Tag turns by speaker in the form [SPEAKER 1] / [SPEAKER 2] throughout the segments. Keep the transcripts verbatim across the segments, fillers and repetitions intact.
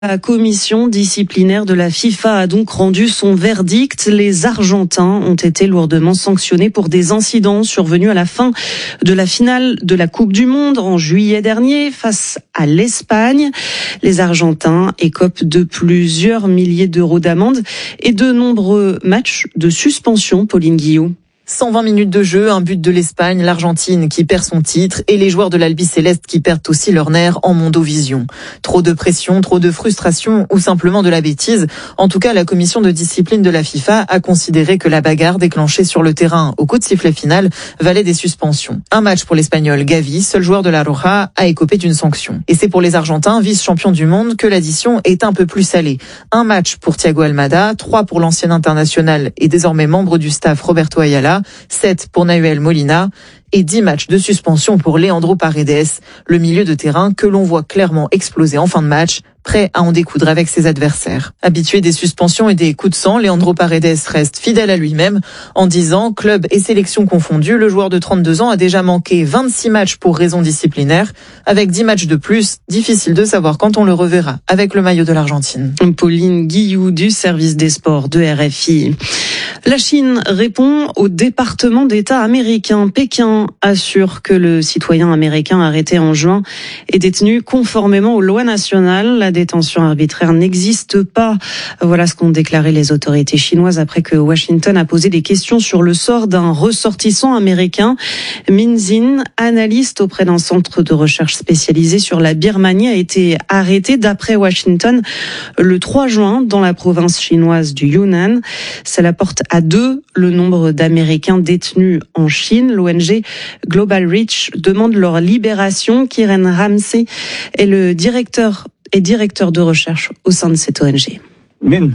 [SPEAKER 1] La commission disciplinaire de la FIFA a donc rendu son verdict. Les Argentins ont été lourdement sanctionnés pour des incidents survenus à la fin de la finale de la Coupe du Monde en juillet dernier face à l'Espagne. Les Argentins écopent de plusieurs milliers d'euros d'amende et de nombreux matchs de suspension. Pauline Guillot.
[SPEAKER 2] cent vingt minutes de jeu, un but de l'Espagne, l'Argentine qui perd son titre et les joueurs de l'Albiceleste qui perdent aussi leur nerf en Mondovision. Trop de pression, trop de frustration ou simplement de la bêtise. En tout cas, la commission de discipline de la FIFA a considéré que la bagarre déclenchée sur le terrain au coup de sifflet final valait des suspensions. Un match pour l'Espagnol Gavi, seul joueur de la Roja, a écopé d'une sanction. Et c'est pour les Argentins, vice-champions du monde, que l'addition est un peu plus salée. Un match pour Thiago Almada, trois pour l'ancien international et désormais membre du staff Roberto Ayala, sept pour Nahuel Molina et dix matchs de suspension pour Leandro Paredes, le milieu de terrain que l'on voit clairement exploser en fin de match, prêt à en découdre avec ses adversaires. Habitué des suspensions et des coups de sang, Leandro Paredes reste fidèle à lui-même. En dix ans, club et sélection confondus, le joueur de trente-deux ans a déjà manqué vingt-six matchs pour raison disciplinaire. Avec dix matchs de plus, difficile de savoir quand on le reverra avec le maillot de l'Argentine.
[SPEAKER 1] Pauline Guillou du service des sports de R F I. La Chine répond au département d'État américain. Pékin assure que le citoyen américain arrêté en juin est détenu conformément aux lois nationales. La détention arbitraire n'existe pas. Voilà ce qu'ont déclaré les autorités chinoises après que Washington a posé des questions sur le sort d'un ressortissant américain. Min Zin, analyste auprès d'un centre de recherche spécialisé sur la Birmanie, a été arrêté d'après Washington le trois juin dans la province chinoise du Yunnan. Cela porte à deux le nombre d'Américains détenus en Chine. L'O N G Global Reach demande leur libération. Kiren Ramsey est le directeur et directeur de recherche au sein de cette O N G.
[SPEAKER 3] Min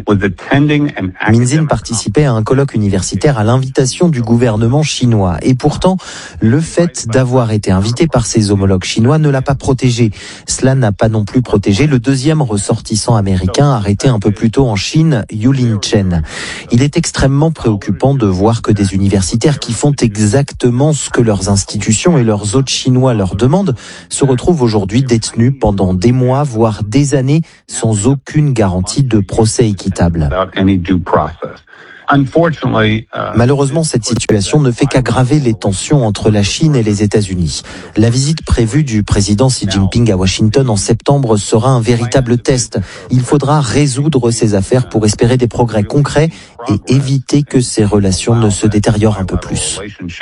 [SPEAKER 3] Zin participait à un colloque universitaire à l'invitation du gouvernement chinois. Et pourtant, le fait d'avoir été invité par ses homologues chinois ne l'a pas protégé. Cela n'a pas non plus protégé le deuxième ressortissant américain arrêté un peu plus tôt en Chine, Yulin Chen. Il est extrêmement préoccupant de voir que des universitaires qui font exactement ce que leurs institutions et leurs hôtes chinois leur demandent se retrouvent aujourd'hui détenus pendant des mois, voire des années, sans aucune garantie de de procès équitable. Malheureusement, cette situation ne fait qu'aggraver les tensions entre la Chine et les États-Unis. La visite prévue du président Xi Jinping à Washington en septembre sera un véritable test. Il faudra résoudre ces affaires pour espérer des progrès concrets et éviter que ces relations ne se détériorent un peu plus.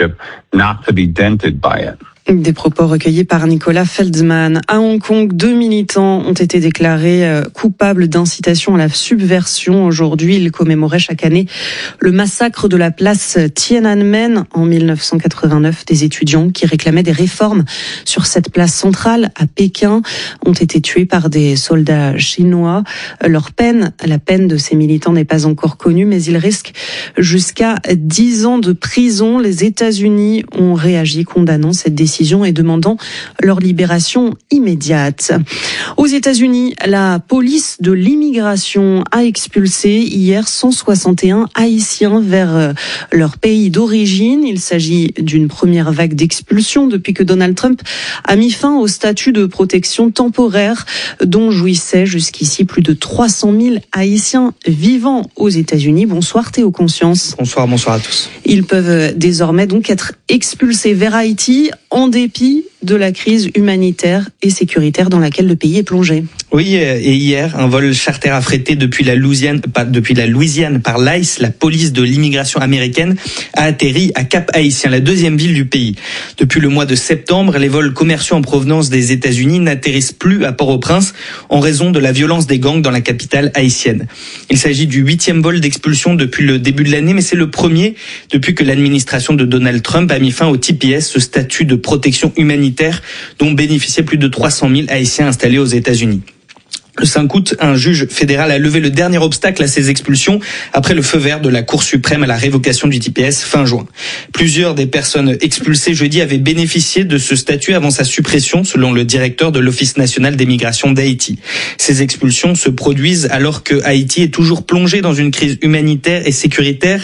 [SPEAKER 1] Des propos recueillis par Nicolas Feldman. À Hong Kong, deux militants ont été déclarés coupables d'incitation à la subversion. Aujourd'hui, ils commémoraient chaque année le massacre de la place Tiananmen en mille neuf cent quatre-vingt-neuf. Des étudiants qui réclamaient des réformes sur cette place centrale à Pékin ont été tués par des soldats chinois. Leur peine, la peine de ces militants n'est pas encore connue, mais ils risquent jusqu'à dix ans de prison. Les États-Unis ont réagi condamnant cette décision et demandant leur libération immédiate. Aux États-Unis, la police de l'immigration a expulsé hier cent soixante et un Haïtiens vers leur pays d'origine. Il s'agit d'une première vague d'expulsion depuis que Donald Trump a mis fin au statut de protection temporaire dont jouissaient jusqu'ici plus de trois cent mille Haïtiens vivant aux États-Unis. Bonsoir Théo Conscience.
[SPEAKER 4] Bonsoir, bonsoir à tous.
[SPEAKER 1] Ils peuvent désormais donc être expulsés vers Haïti en dépit de la crise humanitaire et sécuritaire dans laquelle le pays est plongé.
[SPEAKER 4] Oui, et hier, un vol charter affrété depuis la Louisiane, pas, depuis la Louisiane par l'ICE, la police de l'immigration américaine, a atterri à Cap-Haïtien, la deuxième ville du pays. Depuis le mois de septembre, les vols commerciaux en provenance des États-Unis n'atterrissent plus à Port-au-Prince en raison de la violence des gangs dans la capitale haïtienne. Il s'agit du huitième vol d'expulsion depuis le début de l'année, mais c'est le premier depuis que l'administration de Donald Trump a mis fin au T P S, ce statut de protection humanitaire dont bénéficiaient plus de trois cent mille Haïtiens installés aux États-Unis. Le cinq août, un juge fédéral a levé le dernier obstacle à ces expulsions après le feu vert de la Cour suprême à la révocation du T P S fin juin. Plusieurs des personnes expulsées jeudi avaient bénéficié de ce statut avant sa suppression, selon le directeur de l'Office national des migrations d'Haïti. Ces expulsions se produisent alors que Haïti est toujours plongé dans une crise humanitaire et sécuritaire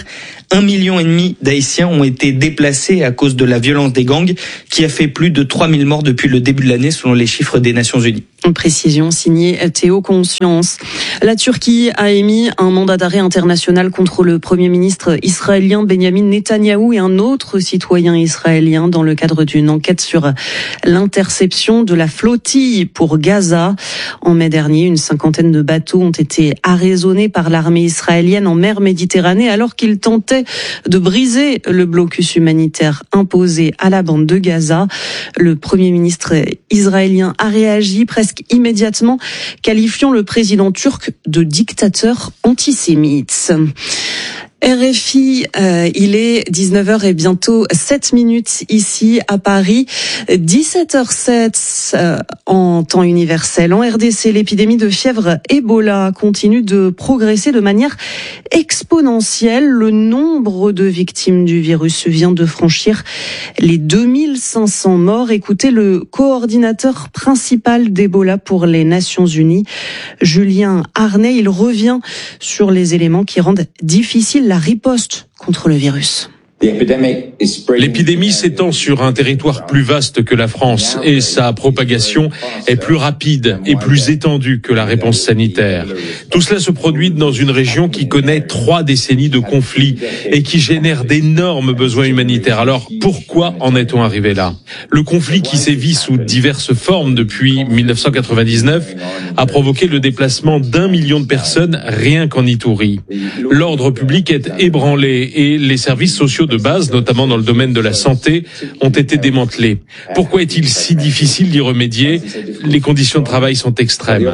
[SPEAKER 4] Un million et demi d'Haïtiens ont été déplacés à cause de la violence des gangs qui a fait plus de trois mille morts depuis le début de l'année selon les chiffres des Nations Unies.
[SPEAKER 1] Une précision signée Théo Conscience. La Turquie a émis un mandat d'arrêt international contre le Premier ministre israélien Benjamin Netanyahou et un autre citoyen israélien dans le cadre d'une enquête sur l'interception de la flottille pour Gaza. En mai dernier, une cinquantaine de bateaux ont été arraisonnés par l'armée israélienne en mer Méditerranée alors qu'ils tentaient de briser le blocus humanitaire imposé à la bande de Gaza. Le Premier ministre israélien a réagi presque immédiatement, qualifiant le président turc de dictateur antisémite. R F I, euh, il est dix-neuf heures et bientôt sept minutes ici à Paris, dix-sept heures sept euh, en temps universel. En R D C, l'épidémie de fièvre Ebola continue de progresser de manière exponentielle. Le nombre de victimes du virus vient de franchir les deux mille cinq cents morts. Écoutez le coordinateur principal d'Ebola pour les Nations Unies, Julien Arnay. Il revient sur les éléments qui rendent difficile la riposte contre le virus.
[SPEAKER 5] L'épidémie s'étend sur un territoire plus vaste que la France et sa propagation est plus rapide et plus étendue que la réponse sanitaire. Tout cela se produit dans une région qui connaît trois décennies de conflits et qui génère d'énormes besoins humanitaires. Alors pourquoi en est-on arrivé là ? Le conflit qui sévit sous diverses formes depuis mille neuf cent quatre-vingt-dix-neuf a provoqué le déplacement d'un million de personnes rien qu'en Ituri. L'ordre public est ébranlé et les services sociaux de base, notamment dans le domaine de la santé, ont été démantelés. Pourquoi est-il si difficile d'y remédier ? Les conditions de travail sont extrêmes.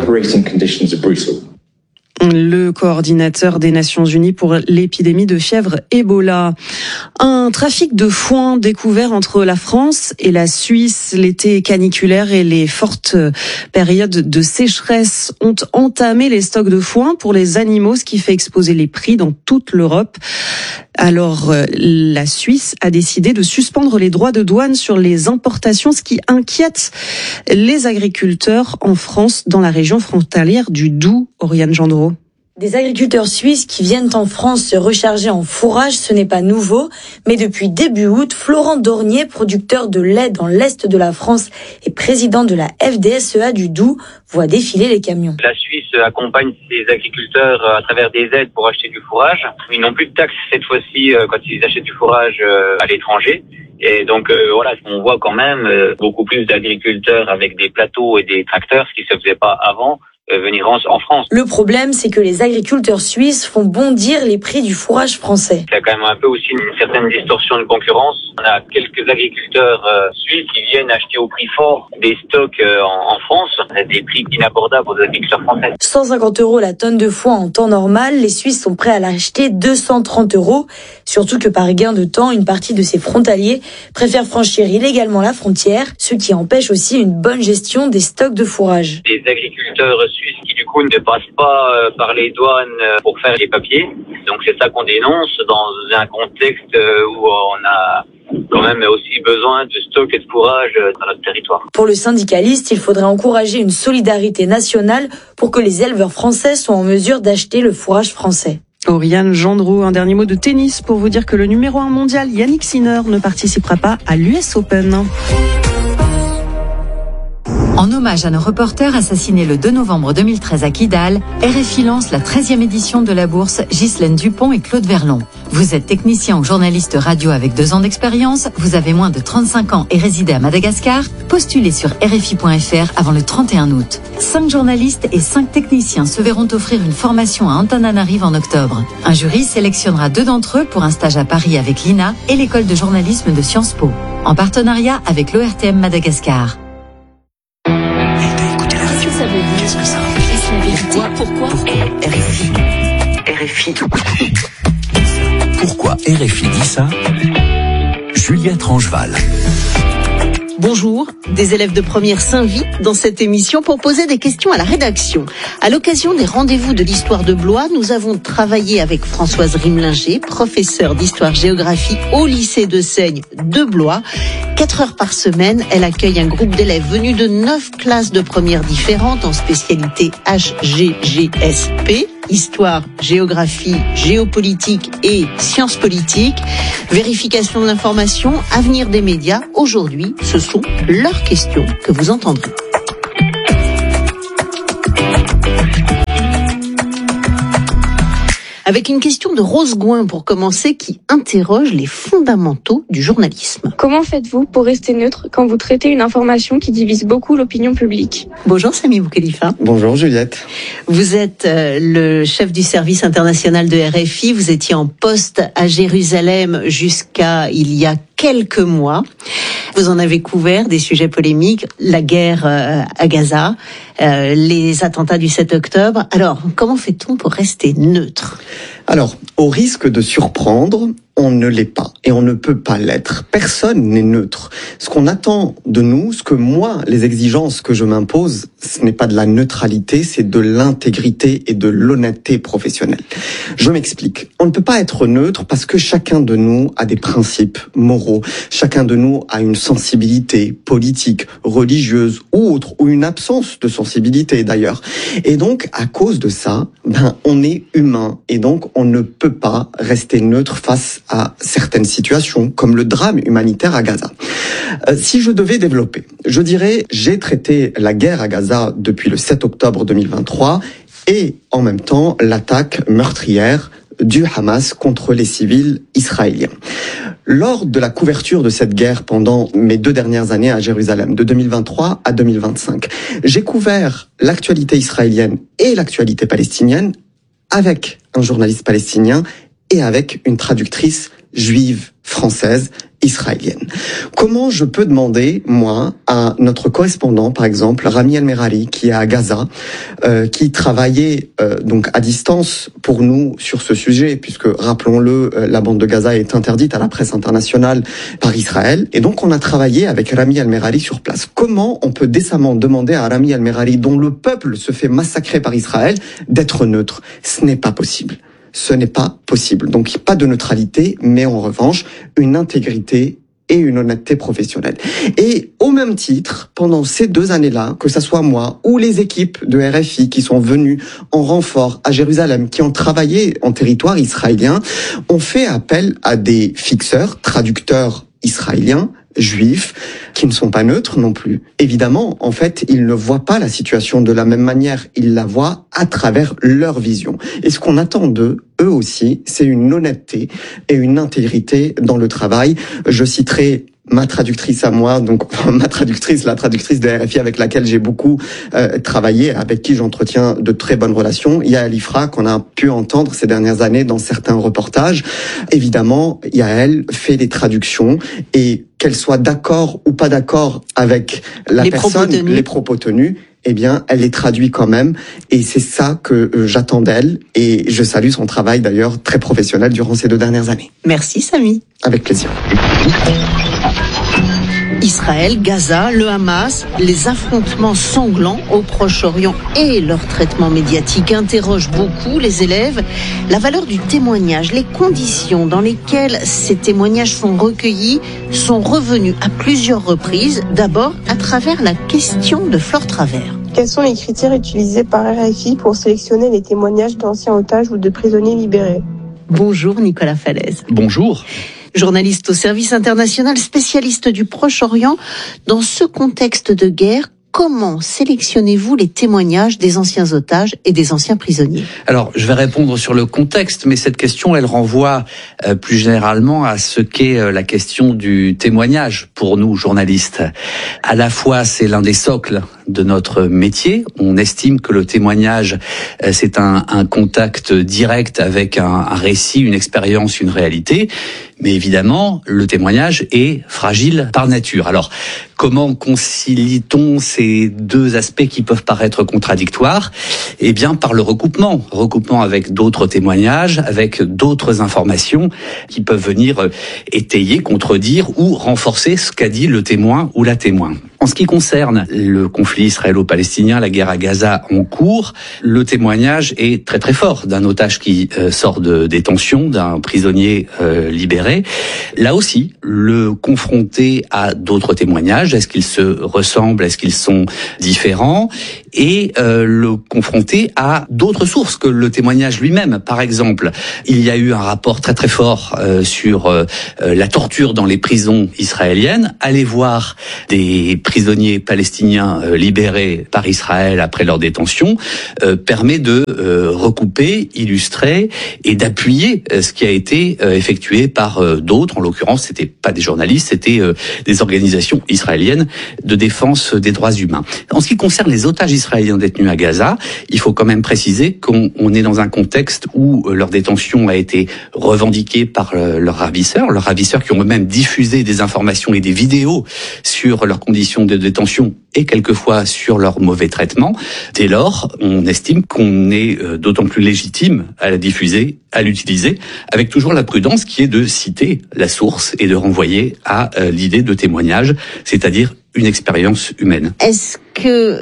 [SPEAKER 1] Le coordinateur des Nations Unies pour l'épidémie de fièvre Ebola. Un trafic de foin découvert entre la France et la Suisse. L'été caniculaire et les fortes périodes de sécheresse ont entamé les stocks de foin pour les animaux, ce qui fait exploser les prix dans toute l'Europe. Alors, la Suisse a décidé de suspendre les droits de douane sur les importations, ce qui inquiète les agriculteurs en France, dans la région frontalière du Doubs. Oriane Gendreau.
[SPEAKER 6] Des agriculteurs suisses qui viennent en France se recharger en fourrage, ce n'est pas nouveau. Mais depuis début août, Florent Dornier, producteur de lait dans l'Est de la France et président de la F D S E A du Doubs, voit défiler les camions.
[SPEAKER 7] La Suisse accompagne ses agriculteurs à travers des aides pour acheter du fourrage. Ils n'ont plus de taxes cette fois-ci quand ils achètent du fourrage à l'étranger. Et donc euh, voilà, on voit quand même euh, beaucoup plus d'agriculteurs avec des plateaux et des tracteurs, ce qui se faisait pas avant, euh, venir en, en France.
[SPEAKER 6] Le problème, c'est que les agriculteurs suisses font bondir les prix du fourrage français.
[SPEAKER 7] Il y a quand même un peu aussi une certaine distorsion de concurrence. On a quelques agriculteurs euh, suisses qui viennent acheter au prix fort des stocks euh, en, en France, à des prix inabordables aux agriculteurs français.
[SPEAKER 6] cent cinquante euros la tonne de foin en temps normal, les Suisses sont prêts à l'acheter deux cent trente euros. Surtout que par gain de temps, une partie de ces frontaliers préfèrent franchir illégalement la frontière, ce qui empêche aussi une bonne gestion des stocks de fourrage.
[SPEAKER 7] Des agriculteurs suisses qui du coup ne passent pas par les douanes pour faire les papiers. Donc c'est ça qu'on dénonce dans un contexte où on a quand même aussi besoin de stock et de fourrage dans notre territoire.
[SPEAKER 6] Pour le syndicaliste, il faudrait encourager une solidarité nationale pour que les éleveurs français soient en mesure d'acheter le fourrage français.
[SPEAKER 1] Oriane Gendreau, un dernier mot de tennis pour vous dire que le numéro un mondial, Yannick Sinner, ne participera pas à l'U S Open.
[SPEAKER 8] En hommage à nos reporters assassinés le deux novembre deux mille treize à Kidal, R F I lance la treizième édition de la bourse Ghislaine Dupont et Claude Verlon. Vous êtes technicien ou journaliste radio avec deux ans d'expérience, vous avez moins de trente-cinq ans et résidez à Madagascar, postulez sur R F I point F R avant le trente et un août. Cinq journalistes et cinq techniciens se verront offrir une formation à Antananarive en octobre. Un jury sélectionnera deux d'entre eux pour un stage à Paris avec l'I N A et l'école de journalisme de Sciences Po, en partenariat avec l'O R T M Madagascar.
[SPEAKER 9] Qu'est-ce que ça Pourquoi, pourquoi, pourquoi R F I R F I Pourquoi R F I dit ça Juliette Rangeval.
[SPEAKER 10] Bonjour, des élèves de première s'invitent dans cette émission pour poser des questions à la rédaction. À l'occasion des rendez-vous de l'histoire de Blois, nous avons travaillé avec Françoise Rimlinger, professeure d'histoire-géographie au lycée de Seigne de Blois. Quatre heures par semaine, elle accueille un groupe d'élèves venus de neuf classes de première différentes en spécialité H G G S P. histoire, géographie, géopolitique et sciences politiques. Vérification de l'information, avenir des médias. Aujourd'hui, ce sont leurs questions que vous entendrez. Avec une question de Rose Gouin pour commencer, qui interroge les fondamentaux du journalisme.
[SPEAKER 11] Comment faites-vous pour rester neutre quand vous traitez une information qui divise beaucoup l'opinion publique ?
[SPEAKER 10] Bonjour Sami Boukhelifa.
[SPEAKER 12] Bonjour Juliette.
[SPEAKER 10] Vous êtes euh, le chef du service international de R F I. Vous étiez en poste à Jérusalem jusqu'à il y a quelques mois. Vous en avez couvert des sujets polémiques, la guerre euh, à Gaza, euh, les attentats du sept octobre. Alors, comment fait-on pour rester neutre ?
[SPEAKER 12] Alors, au risque de surprendre, on ne l'est pas et on ne peut pas l'être. Personne n'est neutre. Ce qu'on attend de nous, ce que moi, les exigences que je m'impose, ce n'est pas de la neutralité, c'est de l'intégrité et de l'honnêteté professionnelle. Je m'explique. On ne peut pas être neutre parce que chacun de nous a des principes moraux. Chacun de nous a une sensibilité politique, religieuse ou autre, ou une absence de sensibilité d'ailleurs. Et donc, à cause de ça, ben, on est humain et donc on ne peut pas rester neutre face à certaines situations, comme le drame humanitaire à Gaza. Euh, si je devais développer, je dirais, j'ai traité la guerre à Gaza depuis le sept octobre deux mille vingt-trois et en même temps l'attaque meurtrière du Hamas contre les civils israéliens. Lors de la couverture de cette guerre pendant mes deux dernières années à Jérusalem, de deux mille vingt-trois à deux mille vingt-cinq, j'ai couvert l'actualité israélienne et l'actualité palestinienne avec un journaliste palestinien et avec une traductrice juive française israélienne. Comment je peux demander, moi, à notre correspondant, par exemple, Rami El-Merari, qui est à Gaza, euh, qui travaillait euh, donc à distance pour nous sur ce sujet, puisque, rappelons-le, euh, la bande de Gaza est interdite à la presse internationale par Israël, et donc on a travaillé avec Rami El-Merari sur place. Comment on peut décemment demander à Rami El-Merari, dont le peuple se fait massacrer par Israël, d'être neutre ? Ce n'est pas possible. Ce n'est pas possible. Donc, pas de neutralité, mais en revanche, une intégrité et une honnêteté professionnelle. Et au même titre, pendant ces deux années-là, que ça soit moi ou les équipes de R F I qui sont venues en renfort à Jérusalem, qui ont travaillé en territoire israélien, on fait appel à des fixeurs, traducteurs israéliens, juifs, qui ne sont pas neutres non plus. Évidemment, en fait, ils ne voient pas la situation de la même manière. Ils la voient à travers leur vision. Et ce qu'on attend d'eux, eux aussi, c'est une honnêteté et une intégrité dans le travail. Je citerai ma traductrice à moi, donc ma traductrice, la traductrice de R F I avec laquelle j'ai beaucoup euh, travaillé, avec qui j'entretiens de très bonnes relations. Yael Ifra, qu'on a pu entendre ces dernières années dans certains reportages. Évidemment, Yael fait des traductions et qu'elle soit d'accord ou pas d'accord avec la
[SPEAKER 10] les
[SPEAKER 12] personne,
[SPEAKER 10] propos
[SPEAKER 12] les propos tenus, eh bien, elle les traduit quand même. Et c'est ça que euh, j'attends d'elle. Et je salue son travail d'ailleurs très professionnel durant ces deux dernières années.
[SPEAKER 10] Merci Sami.
[SPEAKER 12] Avec plaisir.
[SPEAKER 10] Israël, Gaza, le Hamas, les affrontements sanglants au Proche-Orient et leur traitement médiatique interrogent beaucoup les élèves. La valeur du témoignage, les conditions dans lesquelles ces témoignages sont recueillis sont revenus à plusieurs reprises, d'abord à travers la question de Flore Travers.
[SPEAKER 11] Quels sont les critères utilisés par R F I pour sélectionner les témoignages d'anciens otages ou de prisonniers libérés ?
[SPEAKER 10] Bonjour Nicolas Falaise.
[SPEAKER 13] Bonjour.
[SPEAKER 10] Journaliste au service international, spécialiste du Proche-Orient. Dans ce contexte de guerre, comment sélectionnez-vous les témoignages des anciens otages et des anciens prisonniers ?
[SPEAKER 13] Alors, je vais répondre sur le contexte, mais cette question, elle renvoie euh, plus généralement à ce qu'est euh, la question du témoignage pour nous, journalistes. À la fois, c'est l'un des socles de notre métier. On estime que le témoignage, euh, c'est un, un contact direct avec un, un récit, une expérience, une réalité. Mais évidemment, le témoignage est fragile par nature. Alors, comment concilie-t-on ces deux aspects qui peuvent paraître contradictoires ? Eh bien, par le recoupement. Recoupement avec d'autres témoignages, avec d'autres informations qui peuvent venir étayer, contredire ou renforcer ce qu'a dit le témoin ou la témoin. En ce qui concerne le conflit israélo-palestinien, la guerre à Gaza en cours, le témoignage est très très fort d'un otage qui euh, sort de détention, d'un prisonnier euh, libéré. Là aussi, le confronter à d'autres témoignages, est-ce qu'ils se ressemblent, est-ce qu'ils sont différents, et euh, le confronter à d'autres sources que le témoignage lui-même. Par exemple, il y a eu un rapport très très fort euh, sur euh, la torture dans les prisons israéliennes. Allez voir des prisonniers palestiniens euh, libérés par Israël après leur détention, euh, permet de euh, recouper, illustrer et d'appuyer euh, ce qui a été euh, effectué par euh, d'autres. En l'occurrence, c'était pas des journalistes, c'était euh, des organisations israéliennes de défense des droits humains. En ce qui concerne les otages israéliens détenus à Gaza, il faut quand même préciser qu'on on est dans un contexte où euh, leur détention a été revendiquée par euh, leurs ravisseurs, leurs ravisseurs qui ont eux-mêmes diffusé des informations et des vidéos sur leurs conditions de détention et quelquefois sur leur mauvais traitement. Dès lors, on estime qu'on est euh, d'autant plus légitime à la diffuser, à l'utiliser, avec toujours la prudence qui est de citer la source et de renvoyer à euh, l'idée de témoignage, c'est-à-dire une expérience humaine.
[SPEAKER 10] Est-ce que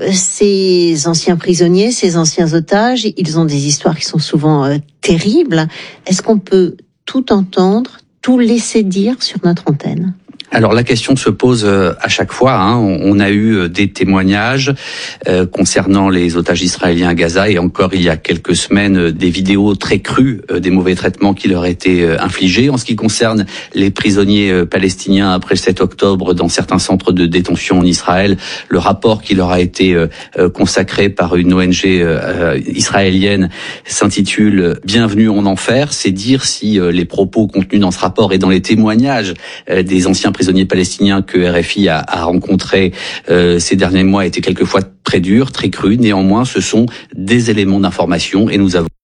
[SPEAKER 10] ces anciens prisonniers, ces anciens otages, ils ont des histoires qui sont souvent euh, terribles. Est-ce qu'on peut tout entendre, tout laisser dire sur notre antenne ?
[SPEAKER 13] Alors la question se pose à chaque fois. Hein. On a eu des témoignages euh, concernant les otages israéliens à Gaza et encore il y a quelques semaines des vidéos très crues euh, des mauvais traitements qui leur étaient euh, infligés. En ce qui concerne les prisonniers euh, palestiniens après le sept octobre dans certains centres de détention en Israël, le rapport qui leur a été euh, consacré par une O N G euh, israélienne s'intitule « Bienvenue en enfer ». C'est dire si euh, les propos contenus dans ce rapport et dans les témoignages euh, des anciens prisonniers prisonniers palestiniens que R F I a, a rencontrés euh, ces derniers mois étaient quelquefois très durs, très crus. Néanmoins, ce sont des éléments d'information et nous avons